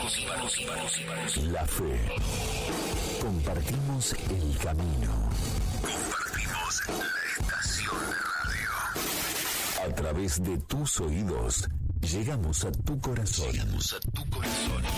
La fe. Compartimos el camino. Compartimos la estación de radio. A través de tus oídos, llegamos a tu corazón.